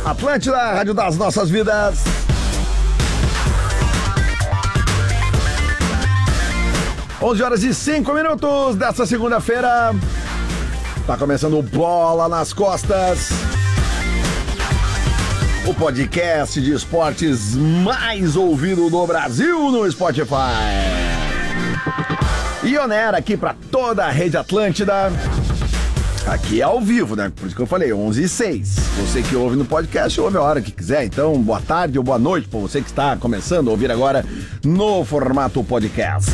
Atlântida, Rádio das Nossas Vidas. Onze horas e 5 minutos dessa segunda-feira. Tá começando o Bola nas Costas. O podcast de esportes mais ouvido do Brasil no Spotify. E onera aqui pra toda a rede Atlântida. Aqui é ao vivo, né? Por isso que eu falei, 11h06. Você que ouve no podcast, ouve a hora que quiser. Então, boa tarde ou boa noite pra você que está começando a ouvir agora no formato podcast.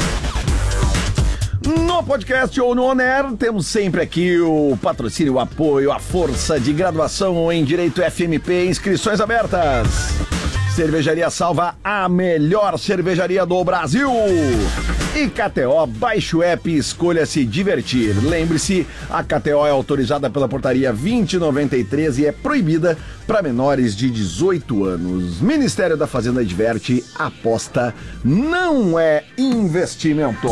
No podcast ou no On-Air, temos sempre aqui o patrocínio, o apoio, a força de graduação em Direito FMP, inscrições abertas. Cervejaria Salva, a melhor cervejaria do Brasil. E KTO, baixe o app e escolha se divertir. Lembre-se, a KTO é autorizada pela portaria 2093 e é proibida para menores de 18 anos. Ministério da Fazenda adverte, aposta não é investimento.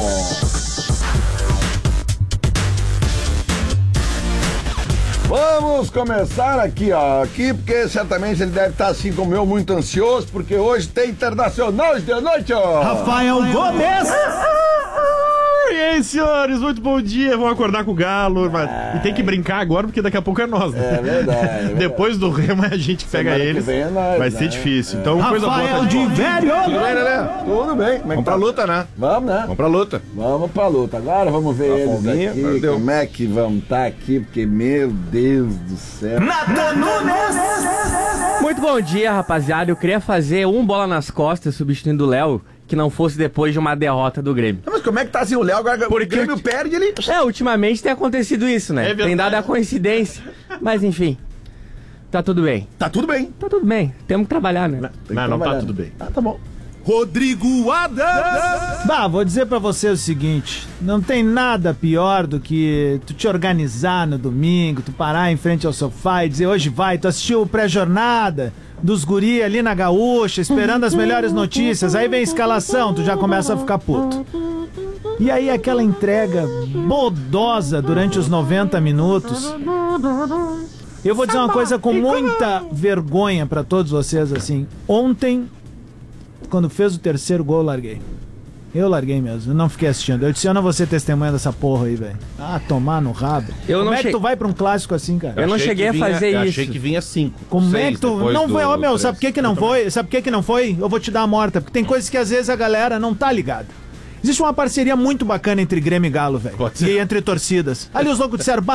Vamos começar aqui, porque certamente ele deve estar assim como eu, muito ansioso, porque hoje tem Internacional de noite, Rafael Gomes! E aí, senhores, muito bom dia. Vamos acordar com o Galo. E tem que brincar agora, porque daqui a pouco é nós, né? É verdade. Depois do Remo, a gente pega eles. Vai ser difícil. Então, coisa boa. Rafael de velho! Tudo bem, né? Tudo bem. Vamos pra luta, né? Vamos, né? Vamos pra luta. Vamos pra luta. Agora vamos ver eles aqui. Como é que vão estar aqui, porque, meu Deus do céu. Nathan Nunes! Muito bom dia, rapaziada. Eu queria fazer um bola nas costas, substituindo o Léo, que não fosse depois de uma derrota do Grêmio. Mas como é que tá assim o Léo? Agora o Grêmio perde, ele... Ultimamente tem acontecido isso, né? Tem dado a coincidência. Mas enfim, tá tudo bem. Tá tudo bem. Tá tudo bem. Temos que trabalhar, né? Não tá tudo bem. Tá bom. Rodrigo Adams! Vou dizer pra você o seguinte, não tem nada pior do que tu te organizar no domingo, tu parar em frente ao sofá e dizer, hoje vai, tu assistiu o pré-jornada dos guri ali na Gaúcha, esperando as melhores notícias, aí vem a escalação, tu já começa a ficar puto. E aí aquela entrega bodosa durante os 90 minutos. Eu vou dizer uma coisa com muita vergonha pra todos vocês, assim, ontem, quando fez o terceiro gol, eu larguei. Eu larguei mesmo, eu não fiquei assistindo. Eu disse, eu não vou ser testemunha dessa porra aí, velho. Tomar no rabo. Como é que tu vai pra um clássico assim, cara? Eu não cheguei a fazer isso. Eu achei que vinha 5. Como é que tu... Não foi, meu, sabe por que não foi? Sabe por que não foi? Eu vou te dar a morta, porque tem coisas que às vezes a galera não tá ligada. Existe uma parceria muito bacana entre Grêmio e Galo, velho. E entre torcidas. Ali os loucos disseram,